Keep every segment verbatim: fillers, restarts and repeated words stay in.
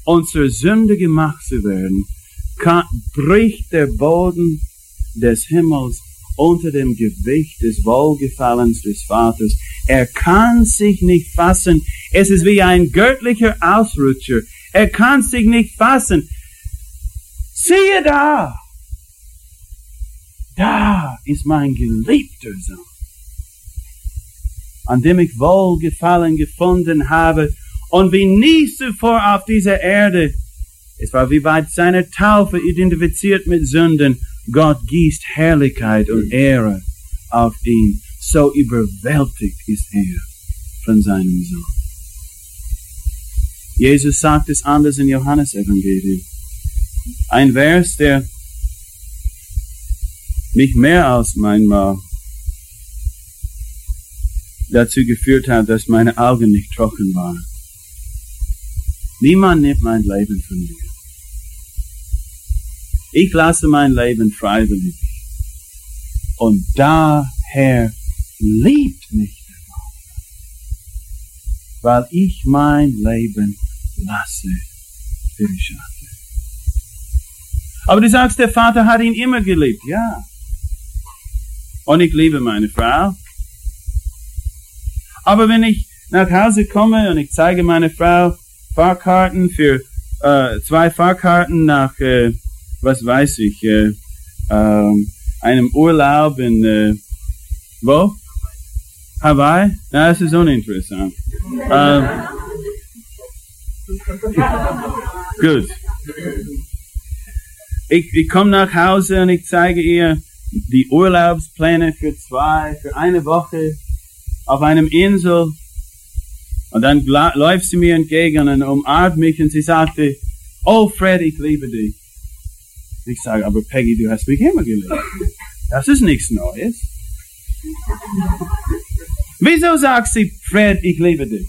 und zur Sünde gemacht zu werden, kann, bricht der Boden des Himmels unter dem Gewicht des Wohlgefallens des Vaters. Er kann sich nicht fassen. Es ist wie ein göttlicher Ausrutscher. Er kann sich nicht fassen. Siehe da! Da ist mein geliebter Sohn, an dem ich Wohlgefallen gefunden habe, und wie nie zuvor auf dieser Erde. Es war wie bei seiner Taufe identifiziert mit Sünden. Gott gießt Herrlichkeit und Ehre auf ihn. So überwältigt ist er von seinem Sohn. Jesus sagt es anders in Johannes Evangelium. Ein Vers, der mich mehr als manchmal dazu geführt hat, dass meine Augen nicht trocken waren. Niemand nimmt mein Leben von mir. Ich lasse mein Leben freiwillig. Und daher liebt mich der Vater, weil ich mein Leben lasse für die Schafe. Aber du sagst, der Vater hat ihn immer geliebt. Ja. Und ich liebe meine Frau. Aber wenn ich nach Hause komme und ich zeige meiner Frau Fahrkarten für äh, zwei Fahrkarten nach, äh, was weiß ich, äh, äh, einem Urlaub in, äh, wo? Hawaii? Na, das ist uninteressant. äh, gut. Ich, ich komme nach Hause und ich zeige ihr die Urlaubspläne für zwei, für eine Woche auf einem Insel. Und dann läuft sie mir entgegen und umarmt mich und sie sagte, oh Fred, ich liebe dich. Ich sage, aber Peggy, du hast mich immer geliebt. Das ist nichts Neues. Wieso sagt sie, Fred, ich liebe dich?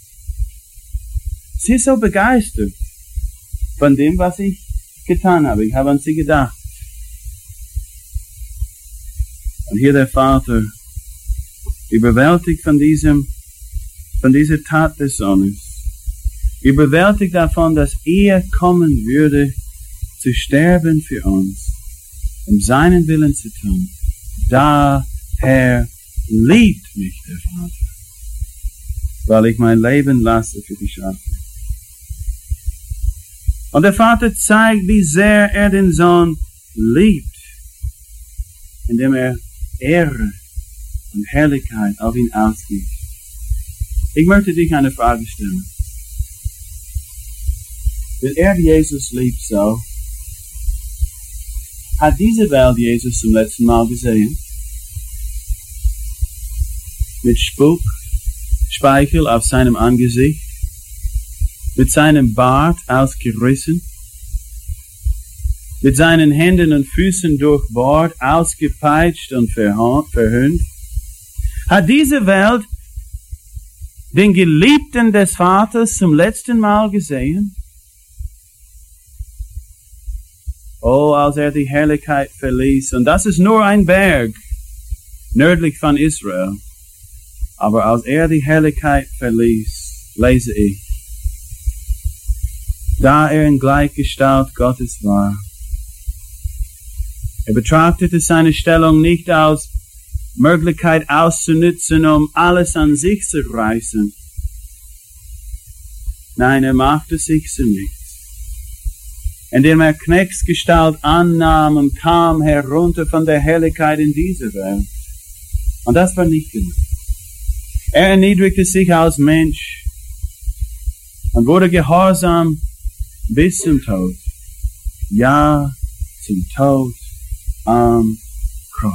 Sie ist so begeistert von dem, was ich getan habe. Ich habe an sie gedacht. Und hier der Vater, überwältigt von diesem, von dieser Tat des Sohnes, überwältigt davon, dass er kommen würde, zu sterben für uns, um seinen Willen zu tun. Daher liebt mich der Vater, weil ich mein Leben lasse für die Schafe. Und der Vater zeigt, wie sehr er den Sohn liebt, indem er Ehre und Herrlichkeit auf ihn ausgibt. Ich möchte dich eine Frage stellen. Wenn er Jesus liebt so, hat diese Welt Jesus zum letzten Mal gesehen? Mit Spuck, Speichel auf seinem Angesicht, mit seinem Bart ausgerissen, mit seinen Händen und Füßen durchbohrt, ausgepeitscht und verhöhnt? Hat diese Welt den Geliebten des Vaters zum letzten Mal gesehen? Oh, als er die Herrlichkeit verließ, und das ist nur ein Berg, nördlich von Israel, aber als er die Herrlichkeit verließ, lese ich, da er in Gleichgestalt Gottes war, er betrachtete seine Stellung nicht als Möglichkeit auszunutzen, um alles an sich zu reißen. Nein, er machte sich zu nichts, indem er Knechtsgestalt annahm und kam herunter von der Herrlichkeit in diese Welt. Und das war nicht genug. Er erniedrigte sich als Mensch und wurde gehorsam bis zum Tod. Ja, zum Tod am Kreuz.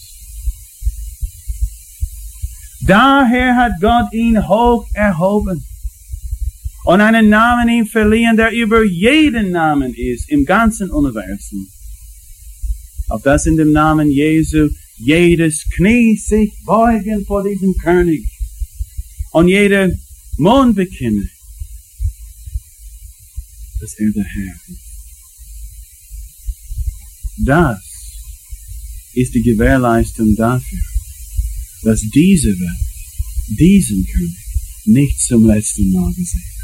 Daher hat Gott ihn hoch erhoben und einen Namen ihm verliehen, der über jeden Namen ist im ganzen Universum. Auf das in dem Namen Jesu jedes Knie sich beugen vor diesem König und jeder Mund bekenne, dass er der Herr ist. Das ist die Gewährleistung dafür, dass diese Welt diesen König nicht zum letzten Mal gesehen hat.